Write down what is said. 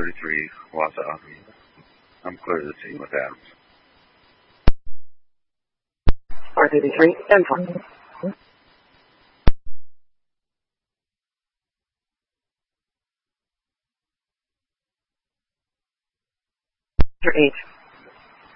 33, Wausau. I'm clear to the scene with Adams. 433, and 20. 8.